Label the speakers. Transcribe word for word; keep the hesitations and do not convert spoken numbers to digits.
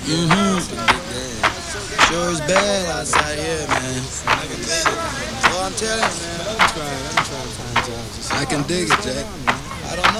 Speaker 1: Mm-hmm. Sure is bad outside here, man. I can dig it. Oh, I'm telling you, man. I can dig it, Jack. I don't know.